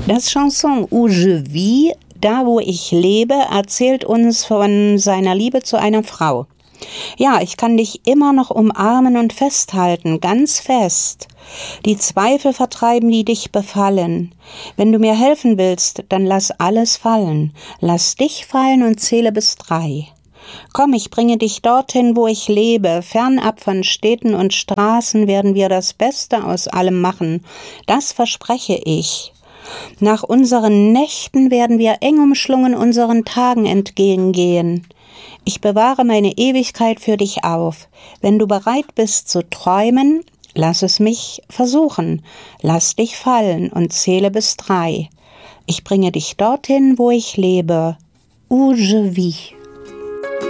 Das Chanson Où je vis, da wo ich lebe, erzählt uns von seiner Liebe zu einer Frau. Ja, ich kann dich immer noch umarmen und festhalten, ganz fest. Die Zweifel vertreiben, die dich befallen. Wenn du mir helfen willst, dann lass alles fallen. Lass dich fallen und zähle bis 3. Komm, ich bringe dich dorthin, wo ich lebe. Fernab von Städten und Straßen werden wir das Beste aus allem machen. Das verspreche ich. Nach unseren Nächten werden wir eng umschlungen unseren Tagen entgegengehen. Ich bewahre meine Ewigkeit für dich auf. Wenn du bereit bist zu träumen, lass es mich versuchen. Lass dich fallen und zähle bis 3. Ich bringe dich dorthin, wo ich lebe. Où je vis.